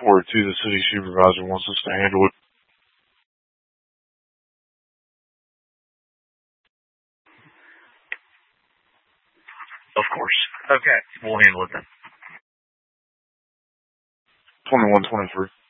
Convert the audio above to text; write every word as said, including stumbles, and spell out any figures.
forward to the city supervisor wants us to handle it. Of course. Okay, we'll handle it then. twenty-one twenty-three.